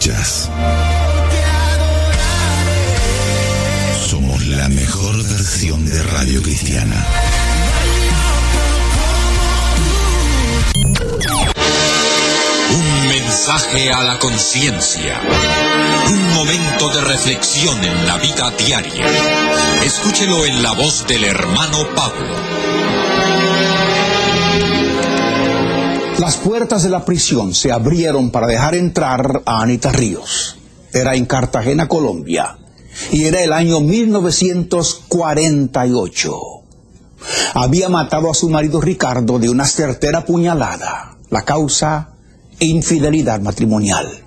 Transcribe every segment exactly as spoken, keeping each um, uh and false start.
escuchas. Somos la mejor versión de Radio Cristiana. Un mensaje a la conciencia. Un momento de reflexión en la vida diaria. Escúchelo en la voz del hermano Pablo. Las puertas de la prisión se abrieron para dejar entrar a Anita Ríos. Era en Cartagena, Colombia, y era el año mil novecientos cuarenta y ocho. Había matado a su marido Ricardo de una certera puñalada. La causa, infidelidad matrimonial.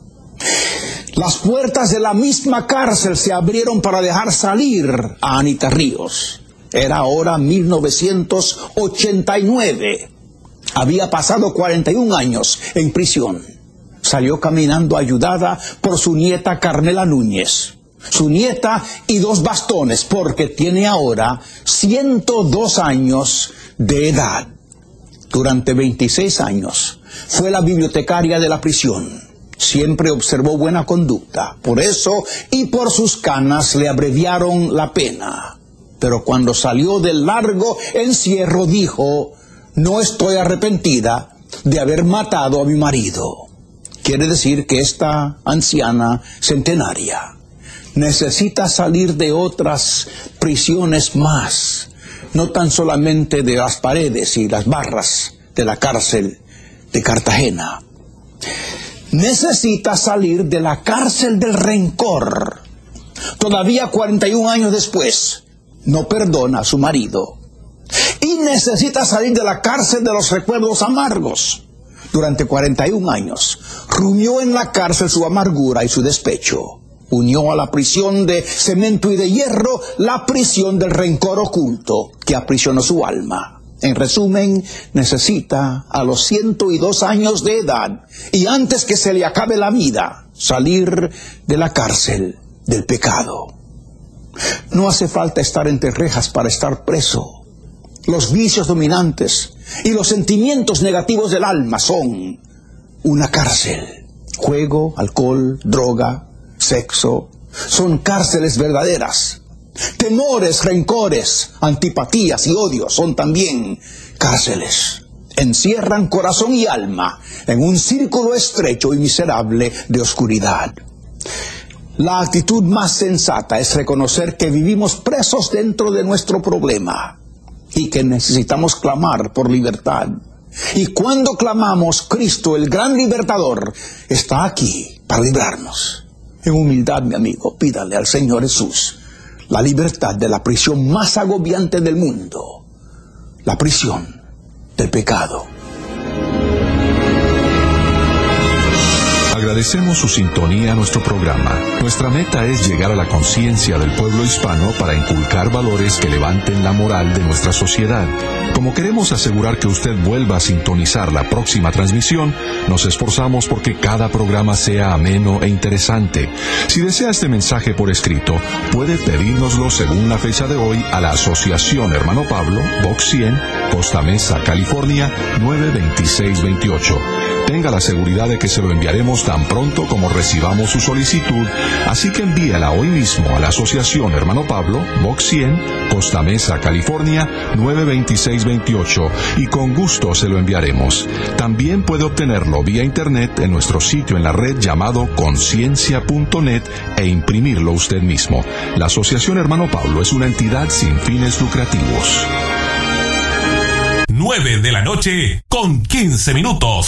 Las puertas de la misma cárcel se abrieron para dejar salir a Anita Ríos. Era ahora mil novecientos ochenta y nueve. Había pasado cuarenta y un años en prisión. Salió caminando ayudada por su nieta Carmela Núñez. Su nieta y dos bastones, porque tiene ahora ciento dos años de edad. Durante veintiséis años fue la bibliotecaria de la prisión. Siempre observó buena conducta. Por eso y por sus canas le abreviaron la pena. Pero cuando salió del largo encierro dijo: no estoy arrepentida de haber matado a mi marido. Quiere decir que esta anciana centenaria necesita salir de otras prisiones más, no tan solamente de las paredes y las barras de la cárcel de Cartagena. Necesita salir de la cárcel del rencor. Todavía cuarenta y un años después, no perdona a su marido. Y necesita salir de la cárcel de los recuerdos amargos. Durante cuarenta y un años, rumió en la cárcel su amargura y su despecho. Unió a la prisión de cemento y de hierro la prisión del rencor oculto que aprisionó su alma. En resumen, necesita a los ciento y dos años de edad y antes que se le acabe la vida, salir de la cárcel del pecado. No hace falta estar entre rejas para estar preso. Los vicios dominantes y los sentimientos negativos del alma son una cárcel. Juego, alcohol, droga, sexo, son cárceles verdaderas. Temores, rencores, antipatías y odios son también cárceles. Encierran corazón y alma en un círculo estrecho y miserable de oscuridad. La actitud más sensata es reconocer que vivimos presos dentro de nuestro problema y que necesitamos clamar por libertad. Y cuando clamamos, Cristo, el gran libertador, está aquí para librarnos. En humildad, mi amigo, pídale al Señor Jesús la libertad de la prisión más agobiante del mundo, la prisión del pecado. Agradecemos su sintonía a nuestro programa. Nuestra meta es llegar a la conciencia del pueblo hispano para inculcar valores que levanten la moral de nuestra sociedad. Como queremos asegurar que usted vuelva a sintonizar la próxima transmisión, nos esforzamos porque cada programa sea ameno e interesante. Si desea este mensaje por escrito, puede pedírnoslo según la fecha de hoy a la Asociación Hermano Pablo, Box cien, Costa Mesa, California, nueve dos seis dos ocho. Tenga la seguridad de que se lo enviaremos tan pronto como recibamos su solicitud, así que envíela hoy mismo a la Asociación Hermano Pablo, Box cien, Costa Mesa, California, nueve dos seis dos ocho, y con gusto se lo enviaremos. También puede obtenerlo vía internet en nuestro sitio en la red llamado conciencia punto net e imprimirlo usted mismo. La Asociación Hermano Pablo es una entidad sin fines lucrativos. nueve de la noche con quince minutos.